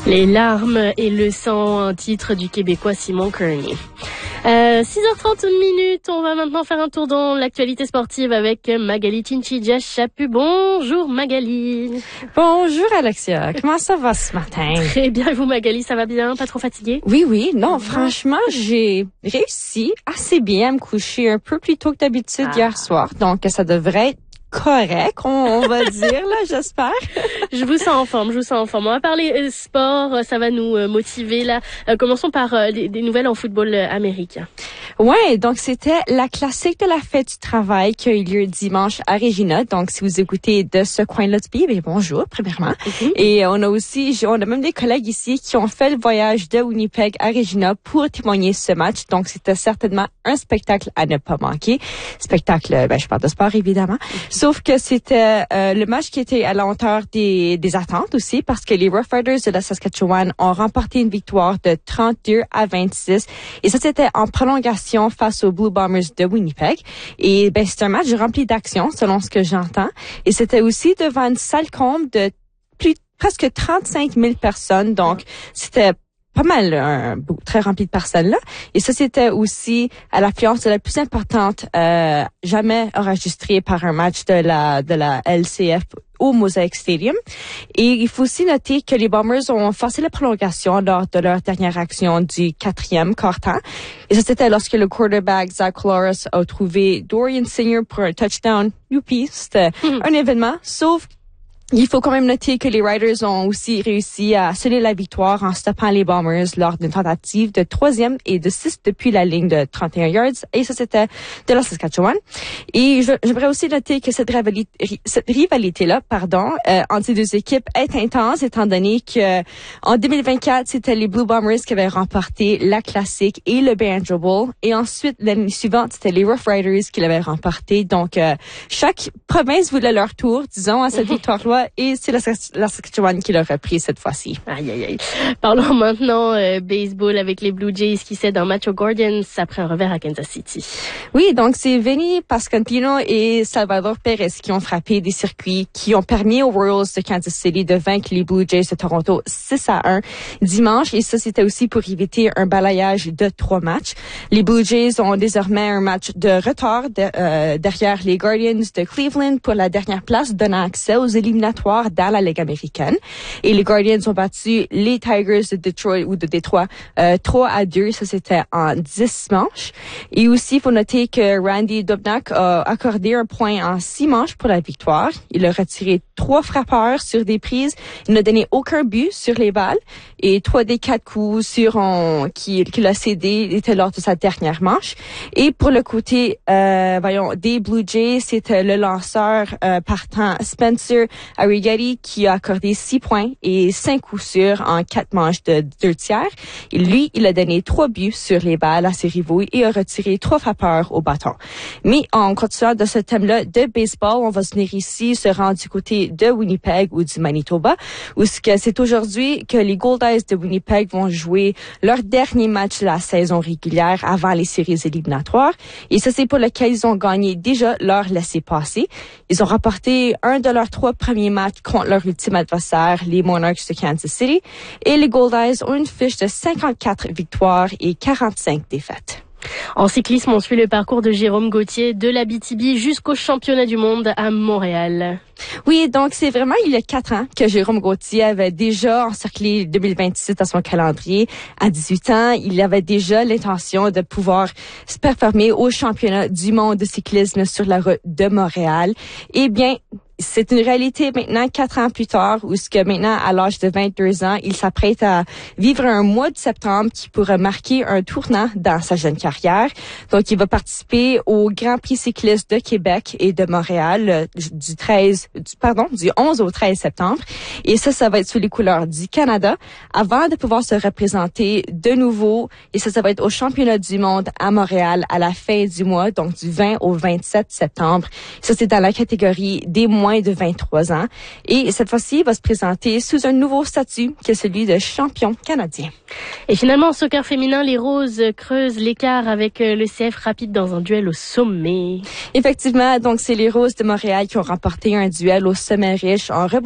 Les larmes et le sang, un titre du Québécois Simon Kearney. 6h30, on va maintenant faire un tour dans l'actualité sportive avec Magali Chinchidja Chaput. Bonjour Magali. Bonjour Alexia, comment ça va ce matin? Très bien, et vous Magali, ça va bien? Pas trop fatiguée? Oui, non, franchement, j'ai réussi assez bien à me coucher un peu plus tôt que d'habitude hier soir, donc ça devrait être correct, on va dire, là, j'espère. Je vous sens en forme. On va parler sport, ça va nous motiver, là. Commençons par des nouvelles en football américain. Ouais, donc c'était la classique de la fête du travail qui a eu lieu dimanche à Regina. Donc, si vous écoutez de ce coin-là du pays, bonjour, premièrement. Et on a même des collègues ici qui ont fait le voyage de Winnipeg à Regina pour témoigner ce match. Donc, c'était certainement un spectacle à ne pas manquer. Spectacle, je parle de sport, évidemment. Sauf que c'était le match qui était à la hauteur des attentes aussi, parce que les Rough Riders de la Saskatchewan ont remporté une victoire de 32-26. Et ça, c'était en prolongation face aux Blue Bombers de Winnipeg. Et c'est un match rempli d'action, selon ce que j'entends. Et c'était aussi devant une salle comble de presque 35 000 personnes. Donc, c'était pas mal, très rempli de personnes là. Et ça, c'était aussi à l'affluence la plus importante jamais enregistrée par un match de la LCF au Mosaic Stadium. Et il faut aussi noter que les Bombers ont forcé la prolongation lors de leur dernière action du 4e quart-temps. Et ça, c'était lorsque le quarterback Zach Loris a trouvé Dorian Singer pour un touchdown. Youpi, c'était un événement. Sauf il faut quand même noter que les Riders ont aussi réussi à sceller la victoire en stoppant les Bombers lors d'une tentative de 3e et de 6 depuis la ligne de 31 yards. Et ça, c'était de la Saskatchewan. Et j'aimerais aussi noter que cette rivalité-là, entre ces deux équipes est intense, étant donné que en 2024, c'était les Blue Bombers qui avaient remporté la classique et le Banjo Bowl. Et ensuite, l'année suivante, c'était les Rough Riders qui l'avaient remporté. Donc, chaque province voulait leur tour, disons, à cette victoire-là. Et c'est la Saskatchewan qui l'a repris cette fois-ci. Aïe. Parlons maintenant baseball avec les Blue Jays qui cèdent un match aux Guardians après un revers à Kansas City. Oui, donc c'est Vinny Pasquantino et Salvador Perez qui ont frappé des circuits qui ont permis aux Royals de Kansas City de vaincre les Blue Jays de Toronto 6-1 dimanche. Et ça, c'était aussi pour éviter un balayage de 3 matchs. Les Blue Jays ont désormais un match de retard derrière les Guardians de Cleveland pour la dernière place, donnant accès aux éliminatoires dans la Ligue américaine. Et les Guardians ont battu les Tigers de Détroit 3-2. Ça, c'était en 10 manches. Et aussi, il faut noter que Randy Dobnak a accordé un point en 6 manches pour la victoire. Il a retiré 3 frappeurs sur des prises. Il n'a donné aucun but sur les balles. Et 3 des 4 coups qu'il a cédés étaient lors de sa dernière manche. Et pour le côté, des Blue Jays, c'était le lanceur partant Spencer Arrighetti qui a accordé 6 points et 5 coups sûrs en 4 manches de 2 tiers. Et lui, il a donné 3 buts sur les balles à ses rivaux et a retiré 3 frappeurs au bâton. Mais en continuant de ce thème-là de baseball, on va venir ici se rendre du côté de Winnipeg ou du Manitoba, où c'est aujourd'hui que les Goldeyes de Winnipeg vont jouer leur dernier match de la saison régulière avant les séries éliminatoires. Et ça, c'est pour lequel ils ont gagné déjà leur laissez-passer. Ils ont remporté un de leurs 3 premiers matchs contre leur ultime adversaire, les Monarchs de Kansas City. Et les Goldeyes ont une fiche de 54 victoires et 45 défaites. En cyclisme, on suit le parcours de Jérôme Gauthier de l'Abitibi jusqu'au championnat du monde à Montréal. Oui, donc c'est vraiment il y a 4 ans que Jérôme Gauthier avait déjà encerclé 2027 à son calendrier. À 18 ans, il avait déjà l'intention de pouvoir se performer au championnat du monde de cyclisme sur la route de Montréal. Eh bien, c'est une réalité maintenant 4 ans plus tard, où maintenant, à l'âge de 22 ans, il s'apprête à vivre un mois de septembre qui pourrait marquer un tournant dans sa jeune carrière. Donc, il va participer au Grand Prix cycliste de Québec et de Montréal du 11 au 13 septembre. Et ça va être sous les couleurs du Canada avant de pouvoir se représenter de nouveau. Et ça va être au championnat du monde à Montréal à la fin du mois, donc du 20 au 27 septembre. Ça, c'est dans la catégorie des moins de 23 ans. Et cette fois-ci, il va se présenter sous un nouveau statut qui est celui de champion canadien. Et finalement, en soccer féminin, les Roses creusent l'écart avec le CF Rapide dans un duel au sommet. Effectivement, donc c'est les Roses de Montréal qui ont remporté un duel au sommet riche en rebond